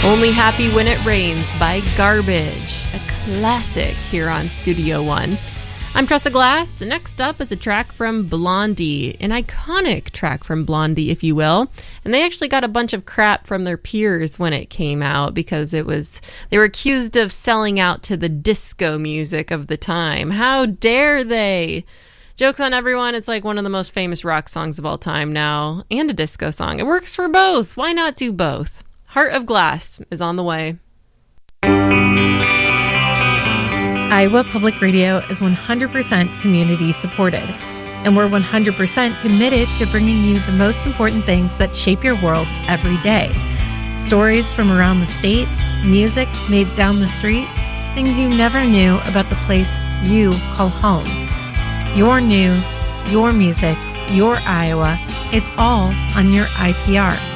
Only Happy When It Rains by Garbage, a classic here on Studio One. I'm Tressa Glass. Next up is a track from Blondie, an iconic track from Blondie, if you will. And they actually got a bunch of crap from their peers when it came out because they were accused of selling out to the disco music of the time. How dare they? Joke's on everyone, it's like one of the most famous rock songs of all time now, and a disco song. It works for both. Why not do both? Heart of Glass is on the way. Iowa Public Radio is 100% community supported, and we're 100% committed to bringing you the most important things that shape your world every day. Stories from around the state, music made down the street, things you never knew about the place you call home. Your news, your music, your Iowa, it's all on your IPR.